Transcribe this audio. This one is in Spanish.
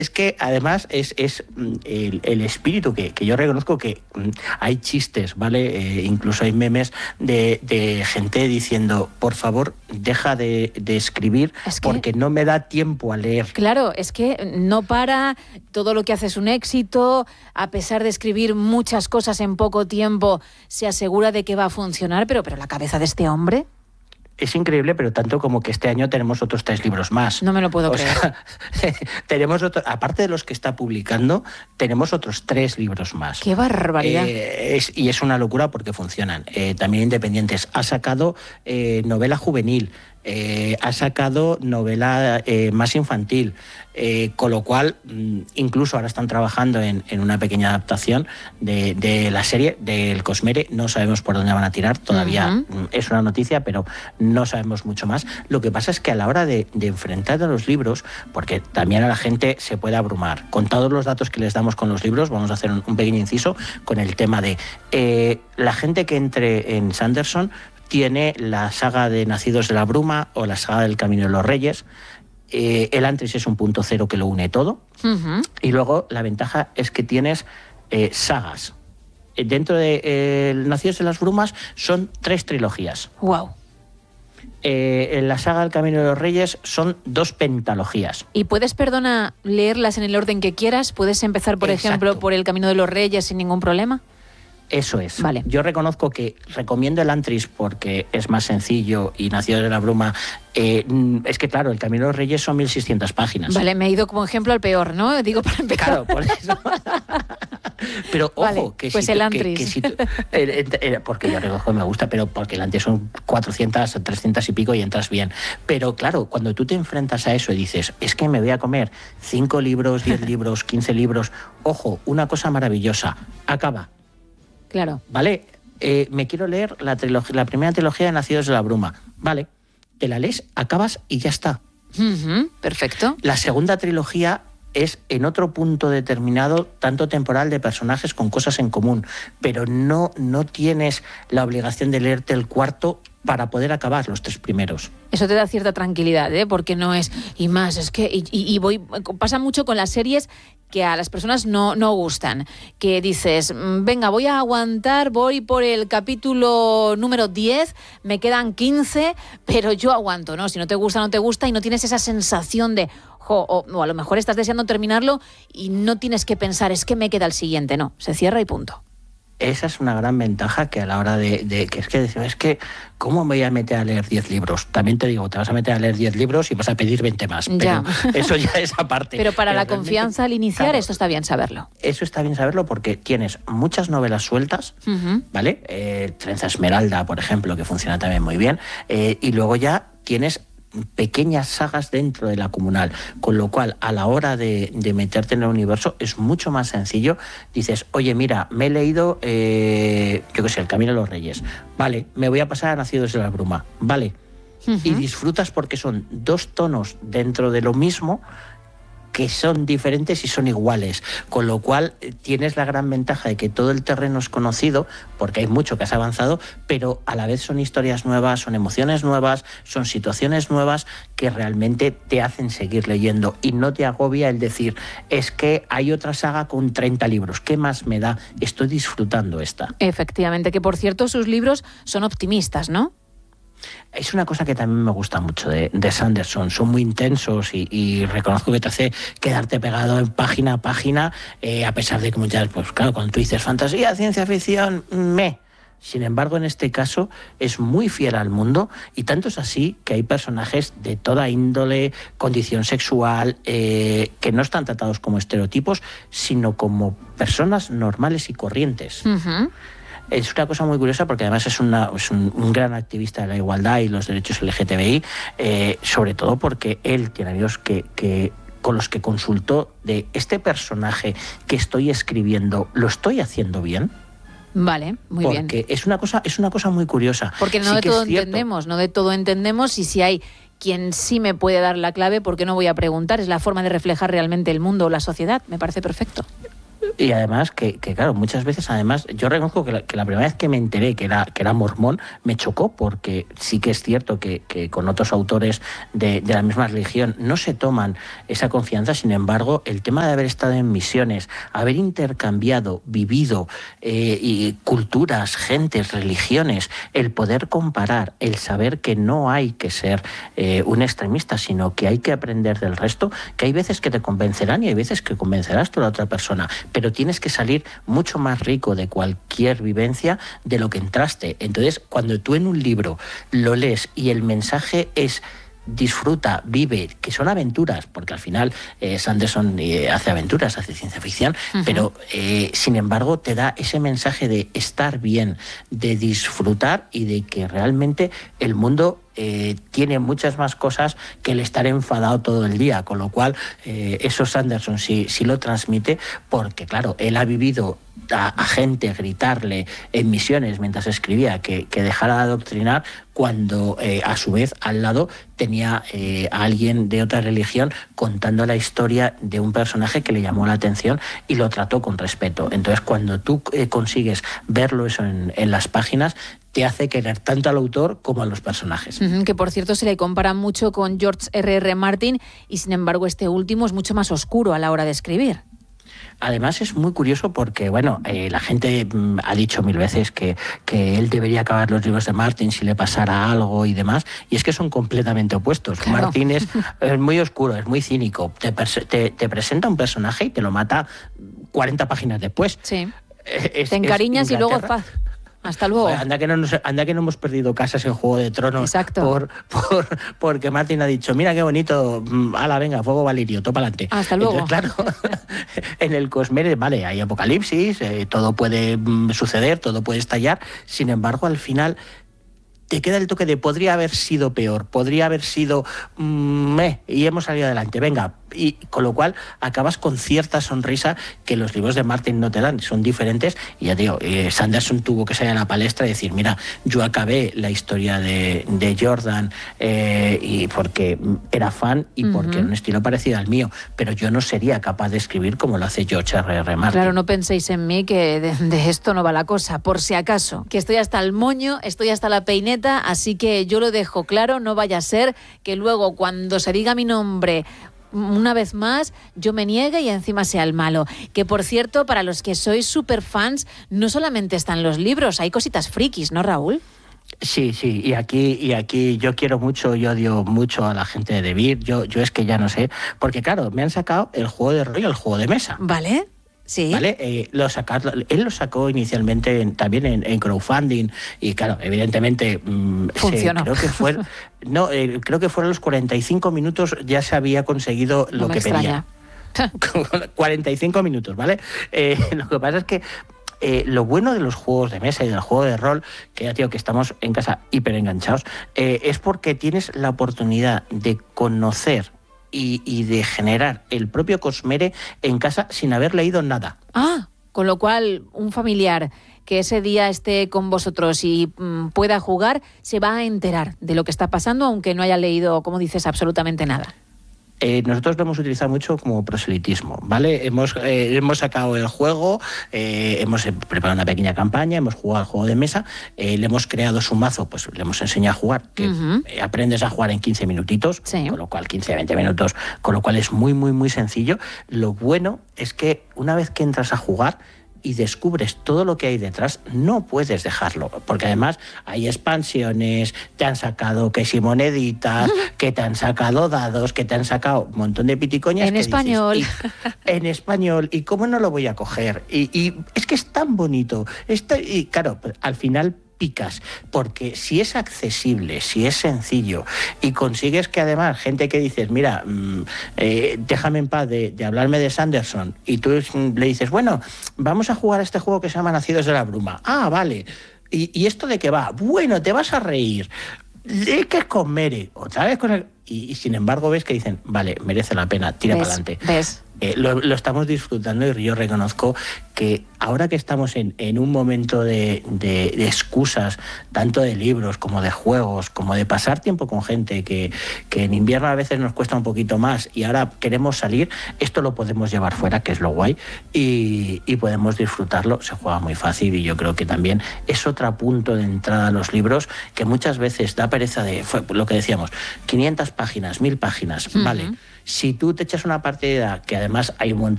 Es que además es el espíritu que yo reconozco que hay chistes, ¿vale? Incluso hay memes de gente diciendo, por favor, deja de escribir porque no me da tiempo a leer. Claro, es que no para, todo lo que hace es un éxito, a pesar de escribir muchas cosas en poco tiempo, se asegura de que va a funcionar, pero la cabeza de este hombre... Es increíble, pero tanto como que este año tenemos otros 3 libros más. No me lo puedo creer. Tenemos aparte de los que está publicando, tenemos otros 3 libros más. ¡Qué barbaridad! Y es una locura porque funcionan. También independientes. Ha sacado novela juvenil, ha sacado novela más infantil, con lo cual incluso ahora están trabajando en una pequeña adaptación de la serie del Cosmere. No sabemos por dónde van a tirar, todavía es una noticia, pero no sabemos mucho más. Lo que pasa es que a la hora de enfrentar a los libros, porque también a la gente se puede abrumar, con todos los datos que les damos con los libros, vamos a hacer un pequeño inciso con el tema de la gente que entre en Sanderson tiene la saga de Nacidos de la Bruma o la saga del Camino de los Reyes. El Antris es un punto cero que lo une todo. Y luego la ventaja es que tienes sagas. Dentro de Nacidos de las Brumas son 3 trilogías. ¡Wow! En la saga del Camino de los Reyes son 2 pentalogías. ¿Y puedes, leerlas en el orden que quieras? ¿Puedes empezar, por ejemplo, por el Camino de los Reyes sin ningún problema? Eso es. Vale. Yo reconozco que recomiendo el Antris porque es más sencillo y Nacidos de la Bruma. Es que, claro, el Camino de los Reyes son 1.600 páginas. Vale, me he ido como ejemplo al peor, ¿no? Digo, para empezar. Claro, por eso. Pero ojo, vale, que pues si el Antris. porque yo reconozco que me gusta, pero porque el Antris son 400, 300 y pico y entras bien. Pero claro, cuando tú te enfrentas a eso y dices, es que me voy a comer 5 libros, 10 libros, 15 libros, ojo, una cosa maravillosa, acaba. Claro. Vale, me quiero leer la primera trilogía de Nacidos de la Bruma. Vale, te la lees, acabas y ya está. Perfecto. La segunda trilogía es en otro punto determinado, tanto temporal, de personajes con cosas en común, pero no tienes la obligación de leerte el cuarto para poder acabar los 3 primeros. Eso te da cierta tranquilidad, porque no es... Y más, es que... pasa mucho con las series que a las personas no gustan, que dices, venga, voy a aguantar, voy por el capítulo número 10, me quedan 15, pero yo aguanto, ¿no? Si no te gusta, no te gusta, y no tienes esa sensación de... o a lo mejor estás deseando terminarlo y no tienes que pensar, es que me queda el siguiente, no, se cierra y punto. Esa es una gran ventaja que a la hora de es que ¿cómo me voy a meter a leer 10 libros? También te digo, te vas a meter a leer 10 libros y vas a pedir 20 más. Pero eso ya es aparte. Pero para la confianza al iniciar, claro, esto está bien saberlo. Eso está bien saberlo porque tienes muchas novelas sueltas, ¿vale? Trenza Esmeralda, por ejemplo, que funciona también muy bien. Y luego ya tienes pequeñas sagas dentro de la comunal, con lo cual a la hora de meterte en el universo es mucho más sencillo. Dices, oye, mira, me he leído yo qué sé, El Camino de los Reyes, vale, me voy a pasar a Nacidos de la Bruma, vale, y disfrutas porque son 2 tonos dentro de lo mismo que son diferentes y son iguales, con lo cual tienes la gran ventaja de que todo el terreno es conocido, porque hay mucho que has avanzado, pero a la vez son historias nuevas, son emociones nuevas, son situaciones nuevas que realmente te hacen seguir leyendo y no te agobia el decir, es que hay otra saga con 30 libros, ¿qué más me da? Estoy disfrutando esta. Efectivamente, que por cierto sus libros son optimistas, ¿no? Es una cosa que también me gusta mucho de Sanderson, son muy intensos y reconozco que te hace quedarte pegado en página a página, a pesar de que muchas veces, pues claro, cuando tú dices fantasía, ciencia ficción, Sin embargo, en este caso es muy fiel al mundo y tanto es así que hay personajes de toda índole, condición sexual, que no están tratados como estereotipos, sino como personas normales y corrientes. Es una cosa muy curiosa porque además es un gran activista de la igualdad y los derechos LGTBI, sobre todo porque él tiene amigos que con los que consultó de este personaje que estoy escribiendo, ¿lo estoy haciendo bien? Vale, muy bien. Porque es una cosa muy curiosa. Porque no de todo entendemos, y si hay quien sí me puede dar la clave, ¿por qué no voy a preguntar? Es la forma de reflejar realmente el mundo o la sociedad, me parece perfecto. Y además que claro, muchas veces, además, yo reconozco que la primera vez que me enteré que era mormón, me chocó, porque sí que es cierto que con otros autores de la misma religión no se toman esa confianza. Sin embargo, el tema de haber estado en misiones, haber intercambiado, vivido y culturas, gentes, religiones, el poder comparar, el saber que no hay que ser un extremista, sino que hay que aprender del resto, que hay veces que te convencerán y hay veces que convencerás tú a la otra persona, pero tienes que salir mucho más rico de cualquier vivencia de lo que entraste. Entonces, cuando tú en un libro lo lees y el mensaje es disfruta, vive, que son aventuras, porque al final Sanderson hace aventuras, hace ciencia ficción, pero sin embargo te da ese mensaje de estar bien, de disfrutar y de que realmente el mundo tiene muchas más cosas que el estar enfadado todo el día, con lo cual eso Sanderson sí lo transmite, porque claro, él ha vivido a gente gritarle en misiones mientras escribía que dejara de adoctrinar, cuando a su vez al lado tenía a alguien de otra religión contando la historia de un personaje que le llamó la atención y lo trató con respeto. Entonces, cuando tú consigues verlo eso en las páginas, te hace querer tanto al autor como a los personajes. Que por cierto se le compara mucho con George R.R. Martin, y sin embargo este último es mucho más oscuro a la hora de escribir. Además es muy curioso porque, bueno, la gente ha dicho mil veces que él debería acabar los libros de Martin si le pasara algo y demás, y es que son completamente opuestos. Claro. Martin es muy oscuro, es muy cínico, te presenta un personaje y te lo mata 40 páginas después. Sí. Te encariñas y luego hasta luego. Joder, anda que no hemos perdido casas en Juego de Tronos. Exacto. Porque Martin ha dicho, mira qué bonito, ala, venga, fuego valirio, topa adelante. Hasta luego. Entonces, claro, en el Cosmere, vale, hay apocalipsis, todo puede suceder, todo puede estallar, sin embargo, al final te queda el toque de podría haber sido peor, podría haber sido y hemos salido adelante, venga. Y con lo cual acabas con cierta sonrisa que los libros de Martin no te dan, son diferentes. Y ya digo, Sanderson tuvo que salir a la palestra y decir, mira, yo acabé la historia de Jordan y porque era fan y porque era un estilo parecido al mío, pero yo no sería capaz de escribir como lo hace George R.R. Martin. Claro, no penséis en mí, que de esto no va la cosa, por si acaso, que estoy hasta el moño, estoy hasta la peineta, así que yo lo dejo claro, no vaya a ser que luego cuando se diga mi nombre una vez más, yo me niegue y encima sea el malo. Que por cierto, para los que sois súper fans, no solamente están los libros, hay cositas frikis, ¿no, Raúl? Sí, y aquí yo quiero mucho y odio mucho a la gente de Debir. Yo es que ya no sé, porque claro, me han sacado el juego de rol y el juego de mesa. Vale. Sí. ¿Vale? Él lo sacó inicialmente también en crowdfunding y claro, evidentemente funcionó. Creo que fueron los 45 minutos ya se había conseguido lo que pedía. 45 minutos, ¿vale? Lo que pasa es que lo bueno de los juegos de mesa y del juego de rol, que ya, tío, que estamos en casa hiper enganchados, es porque tienes la oportunidad de conocer y de generar el propio Cosmere en casa sin haber leído nada. Con lo cual un familiar que ese día esté con vosotros y pueda jugar se va a enterar de lo que está pasando, aunque no haya leído, como dices, absolutamente nada. Nosotros lo hemos utilizado mucho como proselitismo, ¿vale? Hemos sacado el juego, hemos preparado una pequeña campaña, hemos jugado al juego de mesa, le hemos creado su mazo, pues le hemos enseñado a jugar, que aprendes a jugar en 15 minutitos, sí. Con lo cual 15-20 minutos, con lo cual es muy, muy, muy sencillo. Lo bueno es que una vez que entras a jugar y descubres todo lo que hay detrás, no puedes dejarlo, porque además hay expansiones, te han sacado que si moneditas, que te han sacado dados, que te han sacado un montón de piticoñas. En español. En español, ¿y cómo no lo voy a coger? Y es que es tan bonito. Y claro, al final picas, porque si es accesible, si es sencillo y consigues que además gente que dices, mira, déjame en paz de hablarme de Sanderson, y tú le dices, bueno, vamos a jugar a este juego que se llama Nacidos de la Bruma. Vale. ¿Y esto de qué va? Bueno, te vas a reír. ¿Qué es Cosmere? Otra vez con el... y sin embargo ves que dicen, vale, merece la pena, tira para adelante. ¿Ves? Lo estamos disfrutando y yo reconozco que ahora que estamos en un momento de excusas, tanto de libros como de juegos, como de pasar tiempo con gente, que en invierno a veces nos cuesta un poquito más y ahora queremos salir, esto lo podemos llevar fuera, que es lo guay, y podemos disfrutarlo. Se juega muy fácil y yo creo que también es otro punto de entrada a los libros que muchas veces da pereza de, lo que decíamos, 500 páginas, 1000 páginas, vale. Si tú te echas una partida, que además hay un montón